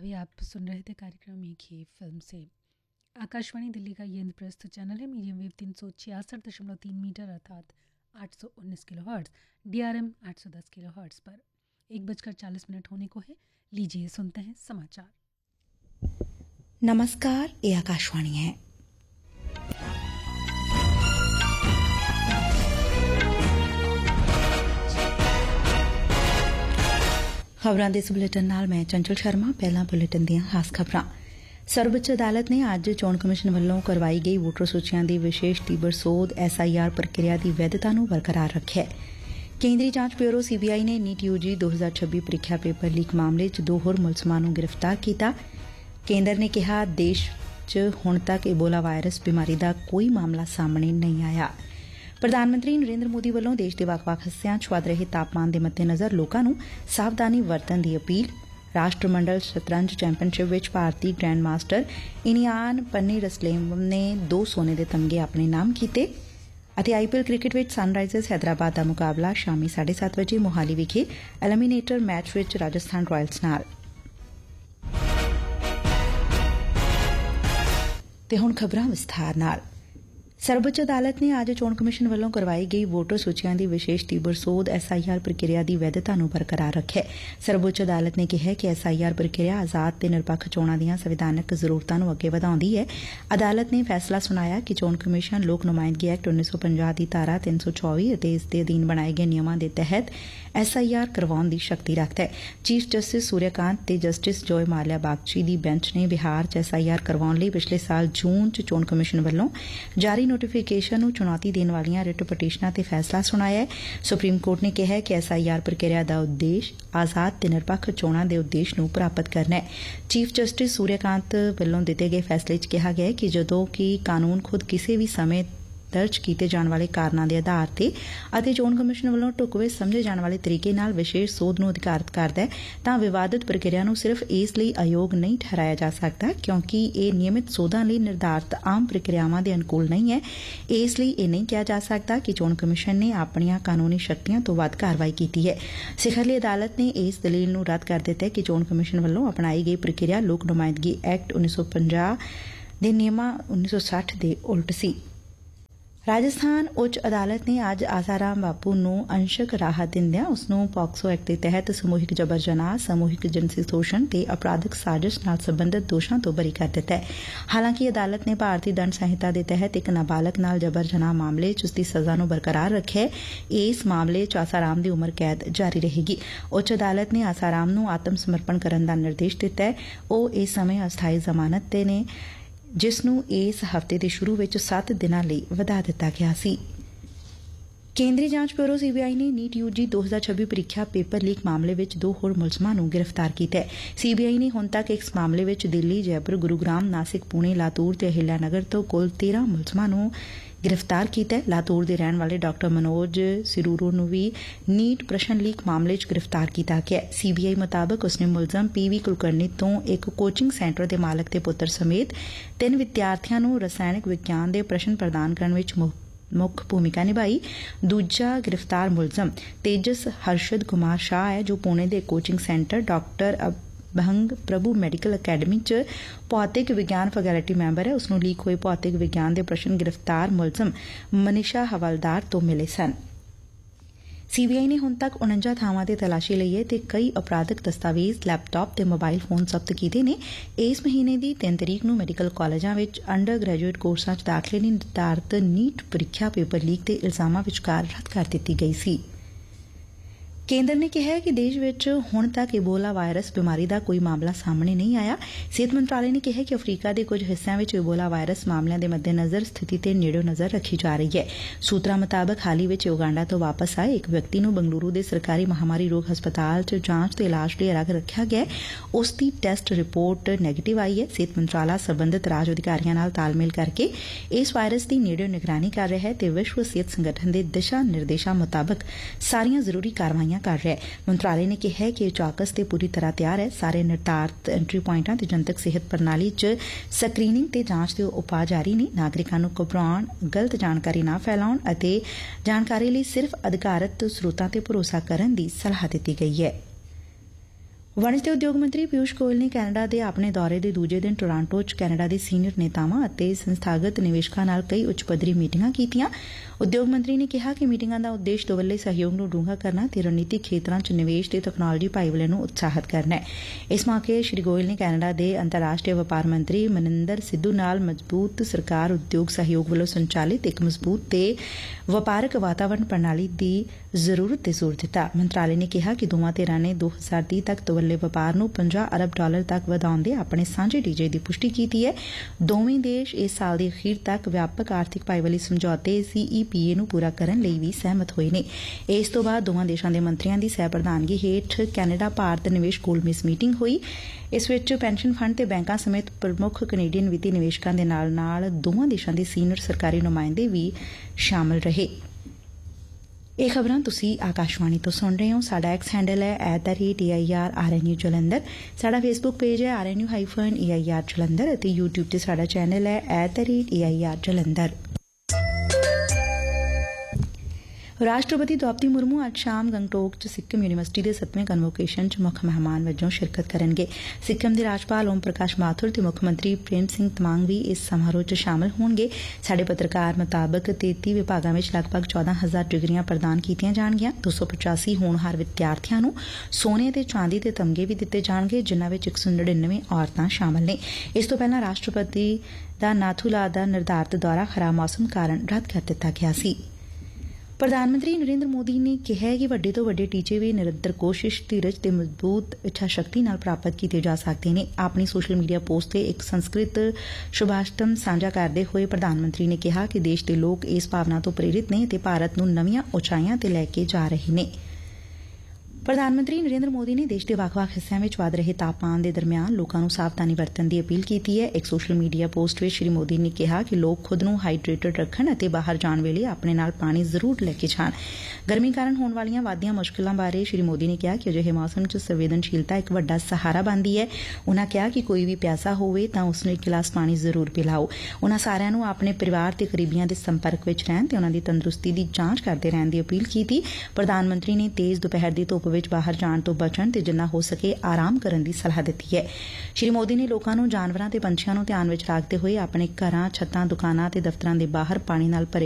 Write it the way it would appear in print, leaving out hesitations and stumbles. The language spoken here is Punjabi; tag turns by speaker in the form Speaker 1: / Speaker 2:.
Speaker 1: अभी आप सुन रहे थे कार्यक्रम एक ही फिल्म से। आकाशवाणी दिल्ली का ये इंद्रप्रस्थ चैनल है, मीडियम वेव 366.3 मीटर अर्थात 819 किलोहर्ट्ज़, DRM 810 किलोहर्ट्ज़ पर 1:40 होने को है। लीजिए सुनते हैं समाचार।
Speaker 2: नमस्कार, ये आकाशवाणी है। खबरां दे इस बुलेटिन नाल मैं चंचल शर्मा। पहला बुलेटिन ਦੀਆਂ ਖਾਸ ਖਬਰਾਂ। ਸਰਵਉੱਚ ਅਦਾਲਤ ਨੇ ਅੱਜ ਚੋਣ ਕਮਿਸ਼ਨ ਵੱਲੋਂ ਕਰਵਾਈ ਗਈ ਵੋਟਰ ਸੂਚੀਆਂ ਦੀ ਵਿਸ਼ੇਸ਼ ਤੀਬਰ ਸੋਧ SIR ਪ੍ਰਕਿਰਿਆ ਦੀ ਵੈਧਤਾ ਨੂੰ ਬਰਕਰਾਰ ਰੱਖਿਆ। ਕੇਂਦਰੀ ਜਾਂਚ ਬਿਊਰੋ CBI ਨੇ ਨੀਟ UG 2026 ਪ੍ਰੀਖਿਆ ਪੇਪਰ ਲੀਕ ਮਾਮਲੇ 'ਚ ਦੋ ਹੋਰ ਮੁਲਜ਼ਮਾਂ ਨੂੰ ਗ੍ਰਿਫਤਾਰ ਕੀਤਾ। ਕੇਂਦਰ ਨੇ ਕਿਹਾ ਦੇਸ਼ 'ਚ ਹੁਣ ਤੱਕ ਇਬੋਲਾ ਵਾਇਰਸ ਬਿਮਾਰੀ ਦਾ ਕੋਈ ਮਾਮਲਾ ਸਾਹਮਣੇ ਨਹੀਂ ਆਇਆ। ਪ੍ਰਧਾਨ ਮੰਤਰੀ ਨਰਿੰਦਰ ਮੋਦੀ ਵੱਲੋਂ ਦੇਸ਼ ਦੇ ਵੱਖ-ਵੱਖ ਹਿੱਸਿਆਂ 'ਚ ਵਧ ਰਹੇ ਤਾਪਮਾਨ ਦੇ ਮੱਦੇਨਜ਼ਰ ਲੋਕਾਂ ਨੂੰ ਸਾਵਧਾਨੀ ਵਰਤਣ ਦੀ ਅਪੀਲ। ਰਾਸ਼ਟਰ ਮੰਡਲ ਸ਼ਤਰੰਜ ਚੈਂਪੀਅਨਸ਼ਿਪ ਵਿੱਚ ਭਾਰਤੀ ਗ੍ਰੈਂਡ ਮਾਸਟਰ ਇਨੀਆਨ ਪਨੀਰਸਲੇਮ ਨੇ 2 ਸੋਨੇ ਦੇ ਤਮਗੇ ਆਪਣੇ ਨਾਮ ਕੀਤੇ। ਅਤੇ IPL ਕ੍ਰਿਕਟ ਵਿੱਚ ਸਨਰਾਈਜ਼ਰਸ ਹੈਦਰਾਬਾਦ ਦਾ ਮੁਕਾਬਲਾ ਸ਼ਾਮੀ 7:30 ਵਜੇ ਮੋਹਾਲੀ ਵਿਖੇ ਐਲੀਮੀਨੇਟਰ ਮੈਚ ਵਿੱਚ ਰਾਜਸਥਾਨ ਰਾਇਲਸ ਨਾਲ। ਤੇ ਹੁਣ ਖਬਰਾਂ ਵਿਸਥਾਰ ਨਾਲ। ਸਰਵਉੱਚ ਅਦਾਲਤ ਨੇ ਅੱਜ ਚੋਣ ਕਮਿਸ਼ਨ ਵੱਲੋਂ ਕਰਵਾਈ ਗਈ ਵੋਟਰ ਸੂਚੀਆਂ ਦੀ ਵਿਸ਼ੇਸ਼ ਤੀਬਰ ਸੋਧ SIR ਪ੍ਰਕਿਰਿਆ ਦੀ ਵੈਧਤਾ ਨੂੰ ਬਰਕਰਾਰ ਰੱਖਿਆ। ਸਰਵਉੱਚ ਅਦਾਲਤ ਨੇ ਕਿਹਾ ਕਿ SIR ਪ੍ਰਕਿਰਿਆ ਆਜ਼ਾਦ ਤੇ ਨਿਰਪੱਖ ਚੋਣਾਂ ਦੀਆਂ ਸੰਵਿਧਾਨਕ ਜ਼ਰੂਰਤਾਂ ਨੂੰ ਅੱਗੇ ਵਧਾਉਂਦੀ ਹੈ। ਅਦਾਲਤ ਨੇ ਫੈਸਲਾ ਸੁਣਾਇਆ ਕਿ ਚੋਣ ਕਮਿਸ਼ਨ ਲੋਕ ਨੁਮਾਇੰਦਗੀ ਐਕਟ 1950 ਦੀ ਧਾਰਾ 324 ਅਤੇ ਇਸ ਦੇ ਅਧੀਨ ਬਣਾਏ ਗਏ ਨਿਯਮਾਂ ਦੇ ਤਹਿਤ SIR ਕਰਵਾਉਣ ਦੀ ਸ਼ਕਤੀ ਰੱਖਦਾ ਹੈ। ਚੀਫ਼ ਜਸਟਿਸ ਸੂਰਿਆਕਾਂਤ ਤੇ ਜਸਟਿਸ ਜੋਏ ਮਾਲਿਆ ਬਾਗਚੀ ਦੀ ਬੈਂਚ ਨੇ ਬਿਹਾਰ 'ਚ SIR ਕਰਵਾਉਣ ਲਈ ਪਿਛਲੇ ਸਾਲ ਜੂਨ 'ਚ ਚੋਣ ਕਮਿਸ਼ਨ ਵੱਲੋਂ ਜਾਰੀ ਨੋਟੀਫਿਕੇਸ਼ਨ ਨੂੰ ਚੁਣੌਤੀ ਦੇਣ ਵਾਲੀਆਂ ਰਿਟ ਪਟੀਸ਼ਨਾਂ ਤੇ ਫੈਸਲਾ ਸੁਣਾਇਆ। ਸੁਪਰੀਮ ਕੋਰਟ ਨੇ ਕਿਹਾ ਕਿ SIR ਪ੍ਰਕਿਰਿਆ ਦਾ ਉਦੇਸ਼ ਆਜ਼ਾਦ ਤੇ ਨਿਰਪੱਖ ਚੋਣਾਂ ਦੇ ਉਦੇਸ਼ ਨੂੰ ਪ੍ਰਾਪਤ ਕਰਨਾ ਹੈ। ਚੀਫ਼ ਜਸਟਿਸ ਸੂਰਿਆਕਾਂਤ ਵੱਲੋਂ ਦਿੱਤੇ ਗਏ ਫੈਸਲੇ 'ਚ ਕਿਹਾ ਗਿਆ ਕਿ ਜਦੋਂ ਕਿ ਕਾਨੂੰਨ ਖੁਦ ਕਿਸੇ ਵੀ ਸਮੇਂ ਦਰਜ ਕੀਤੇ ਜਾਣ ਵਾਲੇ ਕਾਰਨਾਂ ਦੇ ਆਧਾਰ ਤੇ ਅਤੇ ਚੋਣ ਕਮਿਸ਼ਨ ਵੱਲੋਂ ਢੁਕਵੇਂ ਸਮਝੇ ਜਾਣ ਵਾਲੇ ਤਰੀਕੇ ਨਾਲ ਵਿਸ਼ੇਸ਼ ਸੋਧ ਨੂੰ ਅਧਿਕਾਰਤ ਕਰਦਾ ਹੈ ਤਾਂ ਵਿਵਾਦਤ ਪ੍ਰਕਿਰਿਆ ਨੂੰ ਸਿਰਫ਼ ਇਸ ਲਈ ਅਯੋਗ ਨਹੀਂ ਠਹਿਰਾਇਆ ਜਾ ਸਕਦਾ ਕਿਉਂਕਿ ਇਹ ਨਿਯਮਿਤ ਸੋਧਾਂ ਲਈ ਨਿਰਧਾਰਤ ਆਮ ਪ੍ਰਕਿਰਿਆਵਾਂ ਦੇ ਅਨੁਕੂਲ ਨਹੀਂ ਹੈ। ਇਸ ਲਈ ਇਹ ਨਹੀਂ ਕਿਹਾ ਜਾ ਸਕਦਾ ਕਿ ਚੋਣ ਕਮਿਸ਼ਨ ਨੇ ਆਪਣੀਆਂ ਕਾਨੂੰਨੀ ਸ਼ਕਤੀਆਂ ਤੋਂ ਵੱਧ ਕਾਰਵਾਈ ਕੀਤੀ ਹੈ। ਸਿਖਰਲੀ ਅਦਾਲਤ ਨੇ ਇਸ ਦਲੀਲ ਨੂੰ ਰੱਦ ਕਰ ਦਿੱਤਾ ਕਿ ਚੋਣ ਕਮਿਸ਼ਨ ਵੱਲੋਂ ਅਪਣਾਈ ਗਈ ਪ੍ਰਕਿਰਿਆ ਲੋਕ ਨੁਮਾਇੰਦਗੀ ਐਕਟ 1950 ਦੇ ਨਿਯਮਾਂ 1960 ਦੇ ਉਲਟ ਸੀ। ਰਾਜਸਥਾਨ ਉੱਚ ਅਦਾਲਤ ਨੇ ਅੱਜ ਆਸਾਰਾਮ ਬਾਪੂ ਨੂੰ ਅੰਸ਼ਕ ਰਾਹਤ ਦਿੰਦਿਆਂ ਉਸ ਨੂੰ ਪੋਕਸੋ ਐਕਟ ਦੇ ਤਹਿਤ ਸਮੂਹਿਕ ਜਬਰ ਜਨਾਹ, ਸਮੂਹਿਕ ਜਿਨਸੀ ਸ਼ੋਸ਼ਣ ਤੇ ਅਪਰਾਧਿਕ ਸਾਜ਼ਿਸ਼ ਨਾਲ ਸਬੰਧਤ ਦੋਸ਼ਾਂ ਤੋਂ ਬਰੀ ਕਰ ਦਿੱਤਾ ਹੈ। ਹਾਲਾਂਕਿ ਅਦਾਲਤ ਨੇ ਭਾਰਤੀ ਦੰਡ ਸੰਹਿਤਾ ਦੇ ਤਹਿਤ ਇੱਕ ਨਾਬਾਲਗ ਨਾਲ ਜਬਰ ਜਨਾਹ ਮਾਮਲੇ 'ਚ ਉਸ ਦੀ ਸਜ਼ਾ ਨੂੰ ਬਰਕਰਾਰ ਰੱਖਿਆ। ਇਸ ਮਾਮਲੇ 'ਚ ਆਸਾਰਾਮ ਦੀ ਉਮਰ ਕੈਦ ਜਾਰੀ ਰਹੇਗੀ। ਉੱਚ ਅਦਾਲਤ ਨੇ ਆਸਾਰਾਮ ਨੂੰ ਆਤਮ ਸਮਰਪਣ ਕਰਨ ਦਾ ਨਿਰਦੇਸ਼ ਦਿੱਤਾ ਹੈ। ਉਹ ਇਸ ਸਮੇਂ ਅਸਥਾਈ ਜ਼ਮਾਨਤ ਤੇ ਨੇ ਜਿਸ ਨੂੰ ਇਸ ਹਫ਼ਤੇ ਦੇ ਸ਼ੁਰੂ ਵਿੱਚ 7 ਦਿਨਾਂ ਲਈ ਵਧਾ ਦਿੱਤਾ ਗਿਆ ਸੀ। ਕੇਂਦਰੀ ਜਾਂਚ ਬਿਊਰੋ CBI ਨੇ ਨੀਟ UG 2026 ਪ੍ਰੀਖਿਆ ਪੇਪਰ ਲੀਕ ਮਾਮਲੇ ਵਿੱਚ ਦੋ ਹੋਰ ਮੁਲਜ਼ਮਾਂ ਨੂੰ ਗ੍ਰਿਫਤਾਰ ਕੀਤਾ ਹੈ। CBI ਨੇ ਹੁਣ ਤੱਕ ਇਸ ਮਾਮਲੇ ਵਿੱਚ ਦਿੱਲੀ, ਜੈਪੁਰ, ਗੁਰੂਗ੍ਰਾਮ, ਨਾਸਿਕ, ਪੁਣੇ, ਲਾਤੂਰ ਤੇ ਅਹਿਲਿਆਨਗਰ ਤੋਂ ਕੁੱਲ 13 ਮੁਲਜ਼ਮਾਂ ਨੂੰ ਗ੍ਰਿਫਤਾਰ ਕੀਤਾ ਹੈ। ਲਾਤੂਰ ਦੇ ਰਹਿਣ ਵਾਲੇ ਡਾ. ਮਨੋਜ ਸਿਰੂਰੋ ਨੂੰ ਵੀ ਨੀਟ ਪ੍ਰਸ਼ਨ ਲੀਕ ਮਾਮਲੇ 'ਚ ਗ੍ਰਿਫਤਾਰ ਕੀਤਾ ਗਿਆ। CBI ਮੁਤਾਬਕ ਉਸਨੇ ਮੁਲਜ਼ਮ PV ਕੁਲਕਰਨੀ ਤੋਂ ਇੱਕ ਕੋਚਿੰਗ ਸੈਂਟਰ ਦੇ ਮਾਲਕ ਦੇ ਪੁੱਤਰ ਸਮੇਤ 3 ਵਿਦਿਆਰਥੀਆਂ ਨੂੰ ਰਸਾਇਣਕ ਵਿਗਿਆਨ ਦੇ ਪ੍ਰਸ਼ਨ ਪ੍ਰਦਾਨ ਕਰਨ ਵਿੱਚ ਮੁੱਖ ਭੂਮਿਕਾ ਨਿਭਾਈ। ਦੂਜਾ ਗ੍ਰਿਫਤਾਰ ਮੁਲਜ਼ਮ ਤੇਜਸ ਹਰਸ਼ਦ ਕੁਮਾਰ ਸ਼ਾਹ ਹੈ ਜੋ ਪੁਣੇ ਦੇ ਕੋਚਿੰਗ ਸੈਂਟਰ ਡਾਕਟਰ ਭੰਗ ਪ੍ਰਭੂ ਮੈਡੀਕਲ ਅਕੈਡਮੀ 'ਚ ਭੌਤਿਕ ਵਿਗਿਆਨ ਫੈਕਲਟੀ ਮੈਂਬਰ ਹੈ। ਉਸ ਨੂੰ ਲੀਕ ਹੋਏ ਭੌਤਿਕ ਵਿਗਿਆਨ ਦੇ ਪ੍ਰਸ਼ਨ ਗ੍ਰਿਫਤਾਰ ਮੁਲਜ਼ਮ ਮਨੀਸ਼ਾ ਹਵਾਲਦਾਰ ਤੋਂ ਮਿਲੇ ਸਨ। CBI ਨੇ ਹੁਣ ਤੱਕ 49 ਥਾਵਾਂ ਤੇ ਤਲਾਸ਼ੀ ਲਈ ਹੈ ਤੇ ਕਈ ਅਪਰਾਧਿਕ ਦਸਤਾਵੇਜ਼, ਲੈਪਟਾਪ ਤੇ ਮੋਬਾਈਲ ਫੋਨ ਜ਼ਬਤ ਕੀਤੇ ਨੇ। ਇਸ ਮਹੀਨੇ ਦੀ 3 ਤਰੀਕ ਨੂੰ ਮੈਡੀਕਲ ਕਾਲਜਾਂ ਵਿੱਚ ਅੰਡਰ ਗ੍ਰੈਜੂਏਟ ਕੋਰਸਾਂ 'ਚ ਦਾਖਲੇ ਲਈ ਨਿਰਧਾਰਤ ਨੀਟ ਪ੍ਰੀਖਿਆ ਪੇਪਰ ਲੀਕ ਦੇ ਇਲਜ਼ਾਮਾਂ ਵਿਚਕਾਰ ਰੱਦ ਕਰ ਦਿੱਤੀ ਗਈ ਸੀ। ਕੇਂਦਰ ਨੇ ਕਿਹਾ ਕਿ ਦੇਸ਼ ਵਿੱਚ ਹੁਣ ਤੱਕ ਇਬੋਲਾ ਵਾਇਰਸ ਬਿਮਾਰੀ ਦਾ ਕੋਈ ਮਾਮਲਾ ਸਾਹਮਣੇ ਨਹੀਂ ਆਇਆ। ਸਿਹਤ ਮੰਤਰਾਲੇ ਨੇ ਕਿਹਾ ਕਿ ਅਫਰੀਕਾ ਦੇ ਕੁਝ ਹਿੱਸਿਆਂ ਵਿੱਚ ਇਬੋਲਾ ਵਾਇਰਸ ਮਾਮਲਿਆਂ ਦੇ ਮੱਦੇਨਜ਼ਰ ਸਥਿਤੀ ਤੇ ਨੇੜਿਓਂ ਨਜ਼ਰ ਰੱਖੀ ਜਾ ਰਹੀ ਹੈ। ਸੂਤਰਾਂ ਮੁਤਾਬਕ ਹਾਲ ਹੀ ਵਿੱਚ ਯੁਗਾਂਡਾ ਤੋਂ ਵਾਪਸ ਆਏ ਇੱਕ ਵਿਅਕਤੀ ਨੂੰ ਬੰਗਲੁਰੂ ਦੇ ਸਰਕਾਰੀ ਮਹਾਮਾਰੀ ਰੋਗ ਹਸਪਤਾਲ 'ਚ ਜਾਂਚ ਤੇ ਇਲਾਜ ਲਈ ਰੱਖਿਆ ਗਿਆ। ਉਸ ਦੀ ਟੈਸਟ ਰਿਪੋਰਟ ਨੈਗੇਟਿਵ ਆਈ ਹੈ। ਸਿਹਤ ਮੰਤਰਾਲਾ ਸਬੰਧਤ ਰਾਜ ਅਧਿਕਾਰੀਆਂ ਨਾਲ ਤਾਲਮੇਲ ਕਰਕੇ ਇਸ ਵਾਇਰਸ ਦੀ ਨੇੜਿਓਂ ਨਿਗਰਾਨੀ ਕਰ ਰਿਹਾ ਹੈ ਤੇ ਵਿਸ਼ਵ ਸਿਹਤ ਸੰਗਠਨ ਦੇ ਦਿਸ਼ਾ ਨਿਰਦੇਸ਼ਾਂ ਮੁਤਾਬਕ ਸਾਰੀਆਂ ਜ਼ਰੂਰੀ ਕਾਰਵਾਈਆਂ ਕਰ ਰਿਹਾ ਹੈ। ਮੰਤਰਾਲੇ ਨੇ ਕਿਹਾ ਕਿ ਇਹ ਚੌਕਸ ਤੇ ਪੂਰੀ ਤਰ੍ਹਾਂ ਤਿਆਰ ਹੈ। ਸਾਰੇ ਨਿਰਧਾਰਤ ਐਂਟਰੀ ਪੁਆਇੰਟਾਂ ਤੇ ਜਨਤਕ ਸਿਹਤ ਪ੍ਰਣਾਲੀ 'ਚ ਸਕਰੀਨਿੰਗ ਤੇ ਜਾਂਚ ਦੇ ਉਪਾਅ ਜਾਰੀ ਨੇ। ਨਾਗਰਿਕਾਂ ਨੂੰ ਘਬਰਾਉਣ, ਗਲਤ ਜਾਣਕਾਰੀ ਨਾ ਫੈਲਾਉਣ ਅਤੇ ਜਾਣਕਾਰੀ ਲਈ ਸਿਰਫ਼ ਅਧਿਕਾਰਤ ਸਰੋਤਾਂ ਤੇ ਭਰੋਸਾ ਕਰਨ ਦੀ ਸਲਾਹ ਦਿੱਤੀ ਗਈ ਹੈ। ਵਣਜ ਤੇ ਉਦਯੋਗ ਮੰਤਰੀ ਪਿਊਸ਼ ਗੋਇਲ ਨੇ ਕੈਨੇਡਾ ਦੇ ਆਪਣੇ ਦੌਰੇ ਦੇ ਦੂਜੇ ਦਿਨ ਟੋਰਾਂਟੋ 'ਚ ਕੈਨੇਡਾ ਦੇ ਸੀਨੀਅਰ ਨੇਤਾਵਾਂ ਅਤੇ ਸੰਸਥਾਗਤ ਨਿਵੇਸ਼ਕਾਂ ਨਾਲ ਕਈ ਉੱਚ ਪੱਧਰੀ ਮੀਟਿੰਗਾਂ ਕੀਤੀਆਂ। ਉਦਯੋਗ ਮੰਤਰੀ ਨੇ ਕਿਹਾ ਕਿ ਮੀਟਿੰਗਾਂ ਦਾ ਉਦੇਸ਼ ਦੋਵੱਲੇ ਸਹਿਯੋਗ ਨੂੰ ਡੂੰਘਾ ਕਰਨਾ ਤੇ ਰਣਨੀਤਿਕ ਖੇਤਰਾਂ 'ਚ ਨਿਵੇਸ਼ ਤੇ ਤਕਨਾਲੋਜੀ ਭਾਈਵਾਲੀ ਨੂੰ ਉਤਸ਼ਾਹਿਤ ਕਰਨਾ ਹੈ। ਇਸ ਮੌਕੇ ਸ੍ਰੀ ਗੋਇਲ ਨੇ ਕੈਨੇਡਾ ਦੇ ਅੰਤਰਰਾਸ਼ਟਰੀ ਵਪਾਰ ਮੰਤਰੀ ਮਨਿੰਦਰ ਸਿੱਧੂ ਨਾਲ ਮਜ਼ਬੂਤ ਸਰਕਾਰ ਉਦਯੋਗ ਸਹਿਯੋਗ ਵੱਲੋਂ ਸੰਚਾਲਿਤ ਇੱਕ ਮਜ਼ਬੂਤ ਤੇ ਵਪਾਰਕ ਵਾਤਾਵਰਣ ਪ੍ਰਣਾਲੀ ਦੀ ਜ਼ਰੂਰਤ ਤੇ ਜ਼ੋਰ ਦਿੱਤਾ। ਮੰਤਰਾਲੇ ਨੇ ਕਿਹਾ ਕਿ ਦੋਵਾਂ ਧਿਰਾਂ ਨੇ 2030 ਤੱਕ ਦੋਵੱਲੇ ਵਪਾਰ ਨੂੰ $50 ਅਰਬ ਤੱਕ ਵਧਾਉਣ ਦੇ ਆਪਣੇ ਸਾਂਝੇ ਟੀਚੇ ਦੀ ਪੁਸ਼ਟੀ ਕੀਤੀ ਹੈ। ਦੋਵੇਂ ਦੇਸ਼ ਇਸ ਸਾਲ ਦੇ ਅਖੀਰ ਤੱਕ ਵਿਆਪਕ ਆਰਥਿਕ ਭਾਈਵਾਲੀ ਸਮਝੌਤੇ CEPA ਨੂੰ ਪੂਰਾ ਕਰਨ ਲਈ ਵੀ ਸਹਿਮਤ ਹੋਏ ਨੇ। ਇਸ ਤੋਂ ਬਾਅਦ ਦੋਵਾਂ ਦੇਸ਼ਾਂ ਦੇ ਮੰਤਰੀਆਂ ਦੀ ਸਹਿ ਪ੍ਰਧਾਨਗੀ ਹੇਠ ਕੈਨੇਡਾ ਭਾਰਤ ਨਿਵੇਸ਼ ਗੋਲਮੇਜ਼ ਮੀਟਿੰਗ ਹੋਈ। ਇਸ ਵਿੱਚ ਪੈਨਸ਼ਨ ਫੰਡ ਤੇ ਬੈਂਕਾਂ ਸਮੇਤ ਪ੍ਰਮੁੱਖ ਕੈਨੇਡੀਅਨ ਵਿੱਤੀ ਨਿਵੇਸ਼ਕਾਂ ਦੇ ਨਾਲ ਦੋਵਾਂ ਦੇਸ਼ਾਂ ਦੇ ਸੀਨੀਅਰ ਸਰਕਾਰੀ ਨੁਮਾਇੰਦੇ ਵੀ ਸ਼ਾਮਲ ਰਹੇ। ਇਹ ਖਬਰਾਂ ਤੁਸੀਂ ਆਕਾਸ਼ਵਾਣੀ ਤੋਂ ਸੁਣ ਰਹੇ ਹੋ। ਸਾਡਾ ਐਕਸ ਹੈਂਡਲ ਹੈ @AIRRNU ਜਲੰਧਰ। ਸਾਡਾ ਫੇਸਬੁੱਕ ਪੇਜ ਹੈ RNU-AIR ਜਲੰਧਰ ਅਤੇ YouTube ਤੇ ਸਾਡਾ ਚੈਨਲ ਹੈ @AIR ਜਲੰਧਰ। ਰਾਸ਼ਟਰਪਤੀ ਦ੍ਰੌਪਦੀ ਮੁਰਮੂ ਅੱਜ ਸ਼ਾਮ ਗੰਗਟੋਕ 'ਚ ਸਿੱਕਮ ਯੂਨੀਵਰਸਿਟੀ ਦੇ 7ਵੇਂ ਕਨਵੋਕੇਸ਼ਨ 'ਚ ਮੁੱਖ ਮਹਿਮਾਨ ਵਜੋਂ ਸ਼ਿਰਕਤ ਕਰਨਗੇ। ਸਿੱਕਮ ਦੇ ਰਾਜਪਾਲ ਓਮ ਪ੍ਰਕਾਸ਼ ਮਾਥੁਰ ਤੇ ਮੁੱਖ ਮੰਤਰੀ ਪ੍ਰੇਮ ਸਿੰਘ ਤਮਾਂਗ ਵੀ ਇਸ ਸਮਾਰੋਹ 'ਚ ਸ਼ਾਮਲ ਹੋਣਗੇ। ਸਾਡੇ ਪੱਤਰਕਾਰ ਮੁਤਾਬਕ 33 ਵਿਭਾਗਾਂ ਵਿੱਚ ਲਗਭਗ 14,000 ਡਿਗਰੀਆਂ ਪ੍ਰਦਾਨ ਕੀਤੀਆਂ ਜਾਣਗੀਆਂ। 285 ਹੋਣਹਾਰ ਵਿਦਿਆਰਥੀਆਂ ਨੂੰ ਸੋਨੇ ਤੇ ਚਾਂਦੀ ਦੇ ਤਮਗੇ ਵੀ ਦਿੱਤੇ ਜਾਣਗੇ, ਜਿਨ੍ਹਾਂ ਵਿੱਚ 199 ਔਰਤਾਂ ਸ਼ਾਮਲ ਨੇ। ਇਸ ਤੋਂ ਪਹਿਲਾਂ ਰਾਸ਼ਟਰਪਤੀ ਦਾ ਨਾਥੂਲਾ ਦਾ ਨਿਰਧਾਰਤ ਦੌਰਾ ਖਰਾਬ ਮੌਸਮ ਕਾਰਨ ਰੱਦ ਕਰ ਦਿੱਤਾ ਗਿਆ ਸੀ। ਪ੍ਰਧਾਨ ਮੰਤਰੀ ਨਰਿੰਦਰ ਮੋਦੀ ਨੇ ਕਿਹਾ ਕਿ ਵੱਡੇ ਤੋਂ ਵੱਡੇ ਟੀਚੇ ਵੀ ਨਿਰੰਤਰ ਕੋਸ਼ਿਸ਼, ਧੀਰਜ ਤੇ ਮਜ਼ਬੂਤ ਇੱਛਾ ਸ਼ਕਤੀ ਨਾਲ ਪ੍ਰਾਪਤ ਕੀਤੇ ਜਾ ਸਕਦੇ ਨੇ। ਆਪਣੀ ਸੋਸ਼ਲ ਮੀਡੀਆ ਪੋਸਟ ਤੇ ਇੱਕ ਸੰਸਕ੍ਰਿਤ ਸ਼ੁਭਾਸ਼ਟਮ ਸਾਂਝਾ ਕਰਦੇ ਹੋਏ ਪ੍ਰਧਾਨ ਮੰਤਰੀ ਨੇ ਕਿਹਾ ਕਿ ਦੇਸ਼ ਦੇ ਲੋਕ ਇਸ ਭਾਵਨਾ ਤੋਂ ਪ੍ਰੇਰਿਤ ਨੇ ਤੇ ਭਾਰਤ ਨੂੰ ਨਵੀਆਂ ਉਚਾਈਆਂ ਤੇ ਲੈ ਕੇ ਜਾ ਰਹੇ ਨੇ। ਪ੍ਰਧਾਨ ਮੰਤਰੀ ਨਰਿੰਦਰ ਮੋਦੀ ਨੇ ਦੇਸ਼ ਦੇ ਵੱਖ-ਵੱਖ ਹਿੱਸਿਆਂ ਵਿੱਚ ਵਧ ਰਹੇ ਤਾਪਮਾਨ ਦੇ ਦਰਮਿਆਨ ਲੋਕਾਂ ਨੂੰ ਸਾਵਧਾਨੀ ਵਰਤਣ ਦੀ ਅਪੀਲ ਕੀਤੀ ਹੈ। ਇੱਕ ਸੋਸ਼ਲ ਮੀਡੀਆ ਪੋਸਟ ਵਿੱਚ ਸ੍ਰੀ ਮੋਦੀ ਨੇ ਕਿਹਾ ਕਿ ਲੋਕ ਖੁਦ ਨੂੰ ਹਾਈਡਰੇਟਡ ਰੱਖਣ ਅਤੇ ਬਾਹਰ ਜਾਣ ਵੇਲੇ ਆਪਣੇ ਨਾਲ ਪਾਣੀ ਜ਼ਰੂਰ ਲੈ ਕੇ ਜਾਣ। ਗਰਮੀ ਕਾਰਨ ਹੋਣ ਵਾਲੀਆਂ ਵੱਧਦੀਆਂ ਮੁਸ਼ਕਲਾਂ ਬਾਰੇ ਸ੍ਰੀ ਮੋਦੀ ਨੇ ਕਿਹਾ ਕਿ ਅਜਿਹੇ ਮੌਸਮ 'ਚ ਸੰਵੇਦਨਸ਼ੀਲਤਾ ਇੱਕ ਵੱਡਾ ਸਹਾਰਾ ਬਣਦੀ ਹੈ। ਉਨ੍ਹਾਂ ਕਿਹਾ ਕਿ ਕੋਈ ਵੀ ਪਿਆਸਾ ਹੋਵੇ ਤਾਂ ਉਸ ਨੂੰ ਇੱਕ ਗਿਲਾਸ ਪਾਣੀ ਜ਼ਰੂਰ ਪਿਲਾਓ। ਉਨ੍ਹਾਂ ਸਾਰਿਆਂ ਨੂੰ ਆਪਣੇ ਪਰਿਵਾਰ ਤੇ ਕਰੀਬੀਆਂ ਦੇ ਸੰਪਰਕ ਵਿੱਚ ਰਹਿਣ ਤੇ ਉਨ੍ਹਾਂ ਦੀ ਤੰਦਰੁਸਤੀ ਦੀ ਜਾਂਚ ਕਰਦੇ ਰਹਿਣ ਦੀ ਅਪੀਲ ਕੀਤੀ। ਪ੍ਰਧਾਨ ਮੰਤਰੀ ਨੇ ਤੇਜ਼ ਦੁਪਹਿਰ ਦੀ ਧੁੱਪ ਵਿੱਚ ਬਾਹਰ ਜਾਣ ਤੋਂ ਬਚਣ ਤੇ ਜਿੰਨਾ ਹੋ ਸਕੇ ਆਰਾਮ ਕਰਨ ਦੀ ਸਲਾਹ ਦਿੱਤੀ ਹੈ। ਸ੍ਰੀ ਮੋਦੀ ਨੇ ਲੋਕਾਂ ਨੂੰ ਜਾਨਵਰਾਂ ਤੇ ਪੰਛੀਆਂ ਨੂੰ ਧਿਆਨ ਵਿੱਚ ਰੱਖਦੇ ਹੋਏ ਆਪਣੇ ਘਰਾਂ, ਛੱਤਾਂ, ਦੁਕਾਨਾਂ ਤੇ ਦਫ਼ਤਰਾਂ ਦੇ ਬਾਹਰ ਪਾਣੀ ਨਾਲ ਭਰੇ